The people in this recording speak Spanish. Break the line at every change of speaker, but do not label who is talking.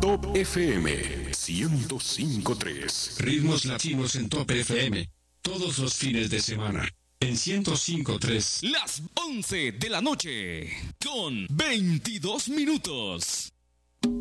Top FM 105.3.
Ritmos latinos en Top FM. Todos los fines de semana. En 105.3.
Las 11 de la noche. Con 22 minutos.